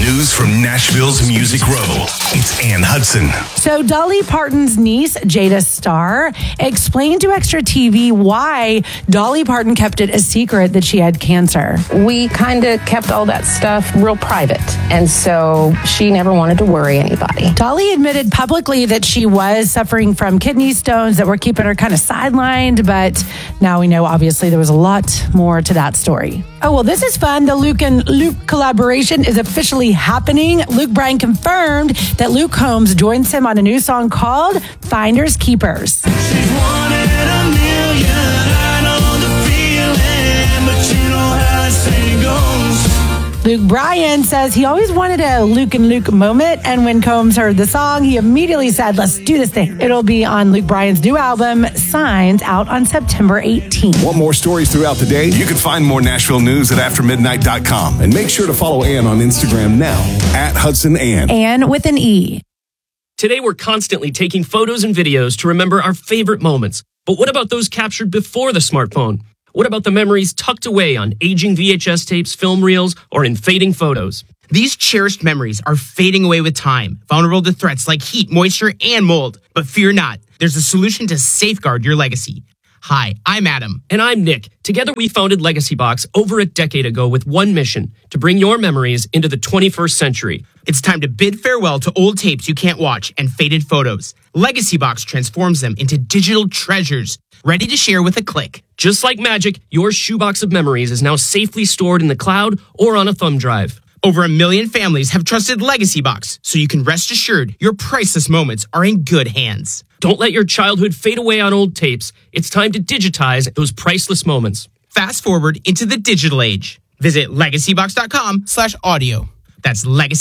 News from Nashville's Music Row. It's Ann Hudson. So Dolly Parton's niece, Jada Starr, explained to Extra TV why Dolly Parton kept it a secret that she had cancer. We kind of kept all that stuff real private, and so she never wanted to worry anybody. Dolly admitted publicly that she was suffering from kidney stones that were keeping her kind of sidelined, but now we know obviously there was a lot more to that story. Oh, well, this is fun. The Luke and Luke collaboration is officially happening. Luke Bryan confirmed that Luke Combs joins him on a new song called Finders Keepers. She's one in a million, I know the feeling, but you know how it say goes. Luke Bryan says he always wanted a Luke and Luke moment, and when Combs heard the song, he immediately said, let's do this thing. It'll be on Luke Bryan's new album, Signs, out on September 18th. Want more stories throughout the day? You can find more Nashville news at aftermidnight.com. And make sure to follow Ann on Instagram now, @HudsonAnn. Ann with an E. Today, we're constantly taking photos and videos to remember our favorite moments. But what about those captured before the smartphone? What about the memories tucked away on aging VHS tapes, film reels, or in fading photos? These cherished memories are fading away with time, vulnerable to threats like heat, moisture, and mold. But fear not, there's a solution to safeguard your legacy. Hi, I'm Adam. And I'm Nick. Together, we founded Legacy Box over a decade ago with one mission: to bring your memories into the 21st century. It's time to bid farewell to old tapes you can't watch and faded photos. Legacy Box transforms them into digital treasures, ready to share with a click. Just like magic, your shoebox of memories is now safely stored in the cloud or on a thumb drive. Over 1 million families have trusted Legacy Box, so you can rest assured your priceless moments are in good hands. Don't let your childhood fade away on old tapes. It's time to digitize those priceless moments. Fast forward into the digital age. Visit legacybox.com/audio. That's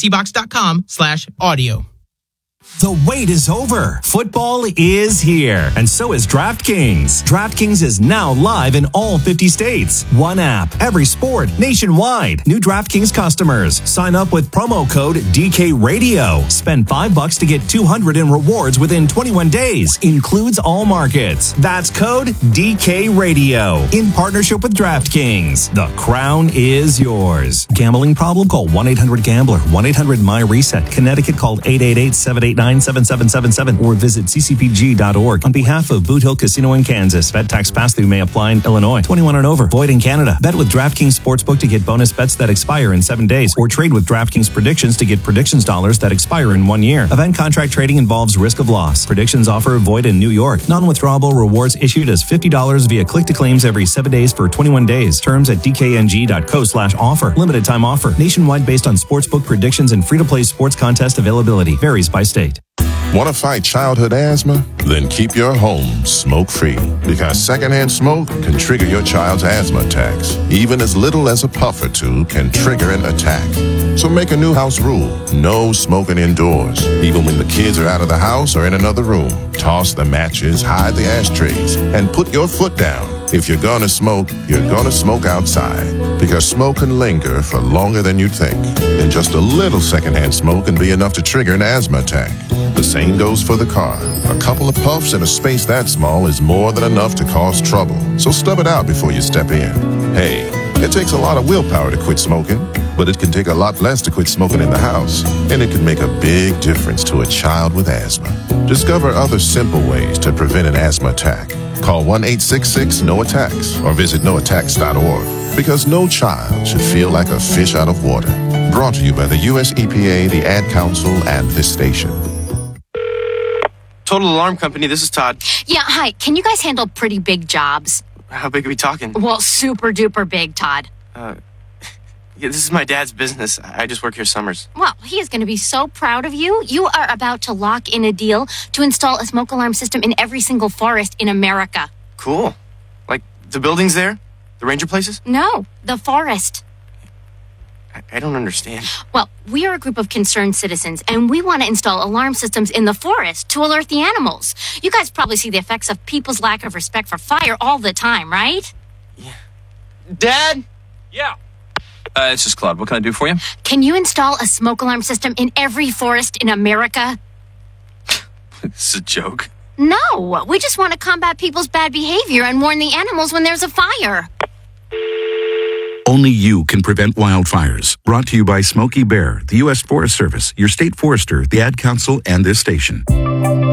legacybox.com/audio. The wait is over. Football is here, and so is DraftKings. DraftKings is now live in all 50 states. One app, every sport, nationwide. New DraftKings customers. Sign up with promo code DKRadio. Spend $5 to get $200 in rewards within 21 days. Includes all markets. That's code DKRadio. In partnership with DraftKings. The crown is yours. Gambling problem? Call 1-800-GAMBLER. 1-800-MY-RESET. Connecticut, called 888-789-7777 or visit ccpg.org. On behalf of Boot Hill Casino in Kansas, bet tax pass-through may apply in Illinois. 21 and over. Void in Canada. Bet with DraftKings Sportsbook to get bonus bets that expire in 7 days, or trade with DraftKings Predictions to get predictions dollars that expire in 1 year. Event contract trading involves risk of loss. Predictions offer void in New York. Non-withdrawable rewards issued as $50 via click-to-claims every 7 days for 21 days. Terms at dkng.co/offer. Limited time offer. Nationwide based on sportsbook predictions and free-to-play sports contest availability. Varies by state. Want to fight childhood asthma? Then keep your home smoke-free, because secondhand smoke can trigger your child's asthma attacks. Even as little as a puff or two can trigger an attack. So make a new house rule: no smoking indoors, even when the kids are out of the house or in another room. Toss the matches, hide the ashtrays, and put your foot down. If you're gonna smoke, you're gonna smoke outside, because smoke can linger for longer than you'd think. And just a little secondhand smoke can be enough to trigger an asthma attack. The same goes for the car. A couple of puffs in a space that small is more than enough to cause trouble. So stub it out before you step in. Hey, it takes a lot of willpower to quit smoking, but it can take a lot less to quit smoking in the house. And it can make a big difference to a child with asthma. Discover other simple ways to prevent an asthma attack. Call 1-866-NO-ATTACKS or visit noattacks.org, because no child should feel like a fish out of water. Brought to you by the U.S. EPA, the Ad Council, and this station. Total Alarm Company, this is Todd. Yeah, hi. Can you guys handle pretty big jobs? How big are we talking? Well, super duper big, Todd. Yeah, this is my dad's business. I just work here summers. Well, he is going to be so proud of you. You are about to lock in a deal to install a smoke alarm system in every single forest in America. Cool. Like the buildings there? The ranger places? No, the forest. I don't understand. Well, we are a group of concerned citizens, and we want to install alarm systems in the forest to alert the animals. You guys probably see the effects of people's lack of respect for fire all the time, right? Yeah. Dad? Yeah. This is Claude. What can I do for you? Can you install a smoke alarm system in every forest in America? This is a joke. No, we just want to combat people's bad behavior and warn the animals when there's a fire. Only you can prevent wildfires. Brought to you by Smokey Bear, the U.S. Forest Service, your state forester, the Ad Council, and this station.